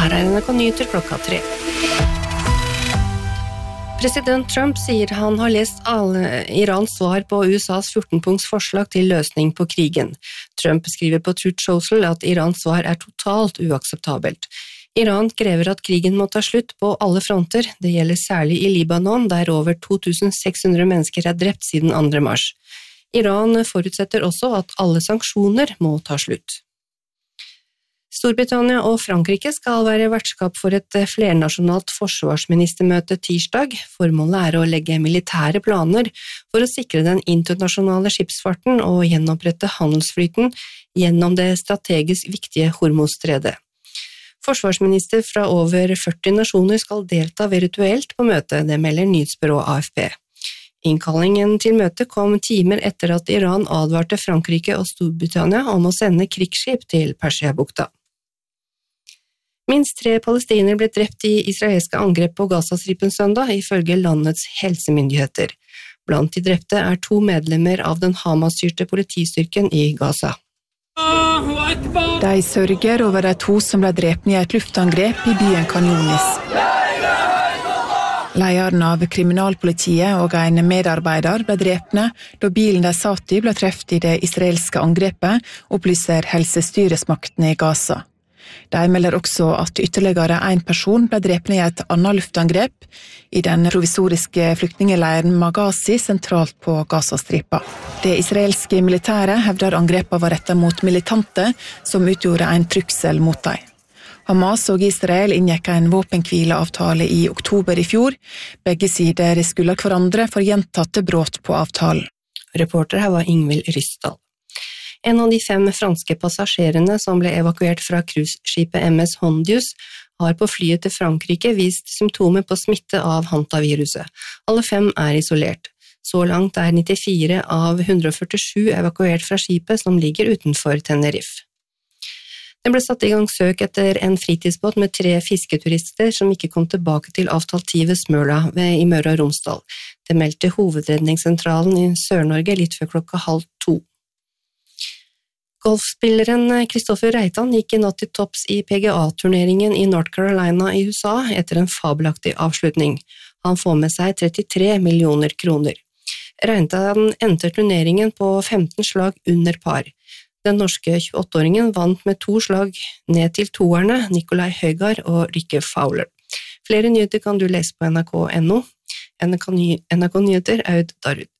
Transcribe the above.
Her NRK Nyheter 3. President Trump sier han har lest Irans svar på USAs 14-punkts forslag til løsning på krigen. Trump skriver på Truth Social at Irans svar totalt uakseptabelt. Iran krever at krigen må ta slutt på alle fronter. Det gjelder særlig i Libanon, der over 2600 mennesker drept siden 2. mars. Iran forutsetter også at alle sanksjoner må ta slutt. Storbritannia og Frankrike skal være vertskap for et flernasjonalt forsvarsministermøte tirsdag. Formålet å legge militære planer for å sikre den internasjonale skipsfarten og gjenopprette handelsflyten gjennom det strategisk viktige Hormuzstredet. Forsvarsminister fra over 40 nasjoner skal delta virtuelt på møtet, det melder nyhetsbyrået AFP. Innkallingen til møtet kom timer etter at Iran advarte Frankrike og Storbritannia om å sende krigsskip til Persiabukta. Minst 3 palestinere ble drept i israelske angrep på Gazastripen søndag, ifølge landets helsemyndigheter. Blant de drepte 2 medlemmer av den Hamas-styrte politistyrken i Gaza. De sørger over de 2 som ble drept i et luftangrep i byen Khan Younis. Lederen av kriminalpolitiet og en medarbeider ble drepne da bilen de satt i ble truffet i det israelske angrepet, opplyser helsestyresmaktene i Gaza. De melder også at ytterligere 1 person ble drepne i et annet luftangrep i den provisoriske flyktningeleiren Maghazi sentralt på Gazastripa. Det israelske militæret hevder angrepet var rettet mot militante som utgjorde en trussel mot dem. Hamas og Israel inngikk en våpenhvileavtale i oktober i fjor. Begge sider skylder hverandre for gjentatte brudd på avtalen. Reporter her var Ingvild Ryssdal. En av de 5 franske passasjerene som ble evakuert fra cruiseskipet MS Hondius har på flyet til Frankrike vist symptomer på smitte av hantaviruset. Alle 5 isolert. Så langt 94 av 147 evakuert fra skipet som ligger utenfor Tenerife. Det ble satt i gang søk etter en fritidsbåt med 3 fisketurister som ikke kom tilbake til avtalt tid ved Smøla i Møre og Romsdal. Det meldte hovedredningssentralen i Sør-Norge litt før 1:30. Golfspilleren Kristoffer Reitan gikk i natt til topps i PGA-turneringen i North Carolina i USA etter en fabelaktig avslutning. Han får med seg 33 millioner kroner. Reitan endte turneringen på 15 slag under par. Den norske 28-åringen vant med 2 slag ned til toerne, Nikolai Højgaard og Rikke Fowler. Flere nyheter kan du lese på nrk.no. NRK Nyheter, Aud Darud.